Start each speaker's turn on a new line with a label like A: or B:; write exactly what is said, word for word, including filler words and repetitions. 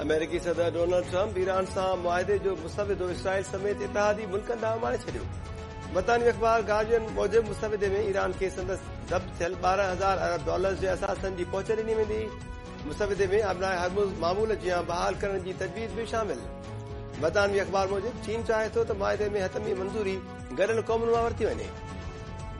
A: अमेरिकी सदर Donald Trump Iran सां मुआहिदे जो मुस्तविदो इसराइल समेत इतिहादी मुल्कनि ॾांहुं माणे छॾियो। बरतानवी अख़बार गार्डियन मूजिबि मुस्तविदे में ईरान खे संदसि ज़ब्त थियल ॿारहं हज़ार अरब डॉलर्स जे असासनि जी पहुच ॾिनी वेंदी। मुस्तविदे में अबनाए हरमुज़ मामूल जियां बहाल करण जी तजवीज़ बि शामिल। बरतानवी अख़बार मूजिबि चीन चाहे थो त मुआहिदे में हतमी मंज़ूरी गॾियल क़ौमुनि मां वरिती वञे।